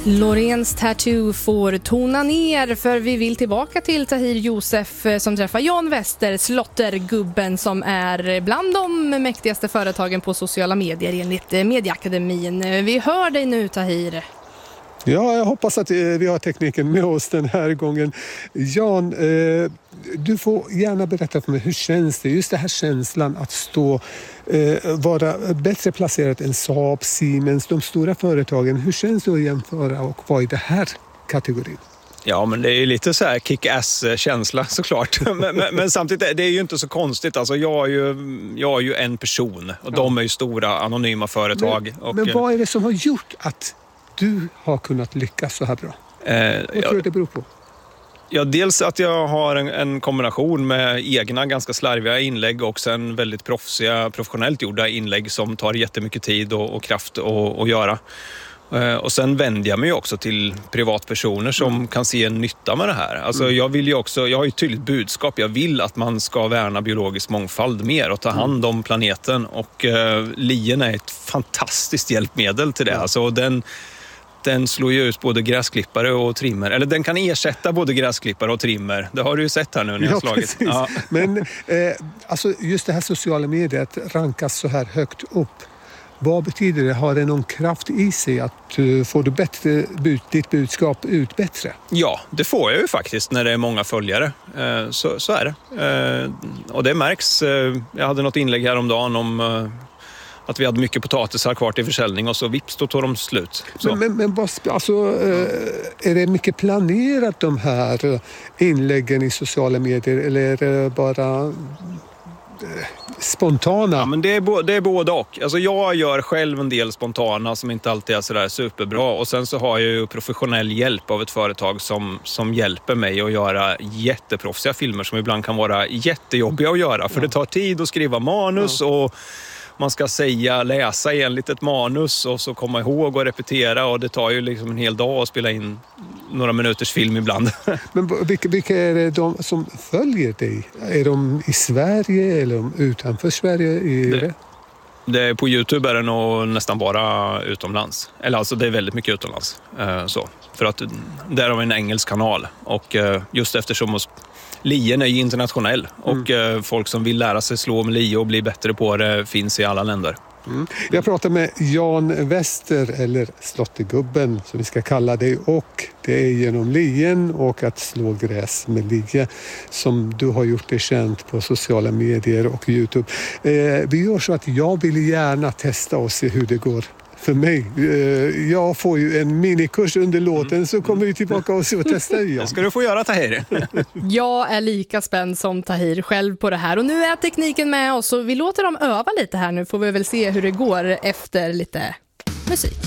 Loreens Tattoo får tona ner, för vi vill tillbaka till Tahir Josef som träffar Jan Wester, Slottergubben, som är bland de mäktigaste företagen på sociala medier enligt Mediaakademin. Vi hör dig nu, Tahir. Ja, jag hoppas att vi har tekniken med oss den här gången. Jan, du får gärna berätta för mig, hur känns det? Just det här känslan att vara bättre placerat än Saab, Siemens, de stora företagen. Hur känns det att jämföra och vara i det här kategorin? Ja, men det är ju lite så här kick-ass-känsla såklart. men samtidigt, det är ju inte så konstigt. Alltså, jag är ju en person och de är ju stora anonyma företag. Men vad är det som har gjort att du har kunnat lyckas så här bra? Vad tror du det beror på? Ja, dels att jag har en kombination med egna ganska slarviga inlägg och sen väldigt professionellt gjorda inlägg som tar jättemycket tid och kraft att göra. Och sen vänder jag mig också till privatpersoner som kan se en nytta med det här. Alltså jag har ju ett tydligt budskap. Jag vill att man ska värna biologisk mångfald mer och ta hand om planeten. Och lien är ett fantastiskt hjälpmedel till det. Alltså den slår ju ut både gräsklippare och trimmer. Eller den kan ersätta både gräsklippare och trimmer. Det har du ju sett här nu när jag har slagit. Ja. Men alltså just det här sociala mediet rankas så här högt upp. Vad betyder det? Har det någon kraft i sig att får du ditt budskap ut bättre? Ja, det får jag ju faktiskt när det är många följare. Så är det. Och det märks. Jag hade något inlägg häromdagen om att vi hade mycket potatisar kvar till försäljning och så vips, då tog de slut. Men alltså, är det mycket planerat de här inläggen i sociala medier eller är det bara spontana? Ja, men det är både och. Alltså jag gör själv en del spontana som inte alltid är sådär superbra och sen så har jag ju professionell hjälp av ett företag som hjälper mig att göra jätteproffsiga filmer som ibland kan vara jättejobbiga att göra för det tar tid att skriva manus och man ska läsa enligt ett manus och så komma ihåg och repetera och det tar ju liksom en hel dag att spela in några minuters film ibland. Men vilka är det de som följer dig? Är de i Sverige eller de utanför Sverige? På YouTube är det nog nästan bara utomlands. Eller alltså det är väldigt mycket utomlands. För att där har vi en engelsk kanal och just eftersom lien är ju internationell och folk som vill lära sig slå med lie och bli bättre på det finns i alla länder. Jag pratar med Jan Wester, eller Slottergubben som vi ska kalla det, och det är genom lien och att slå gräs med lie som du har gjort det känt på sociala medier och YouTube. Vi gör så att jag vill gärna testa och se hur det går för mig. Jag får ju en minikurs under låten så kommer vi tillbaka och testa igen. Det ska du få göra, Tahir. Jag är lika spänd som Tahir själv på det här och nu är tekniken med oss och vi låter dem öva lite här nu får vi väl se hur det går efter lite musik.